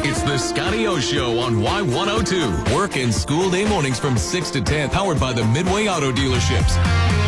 It's the Scotty O Show on Y102. Work and school day mornings from 6 to 10, powered by the Midway Auto Dealerships.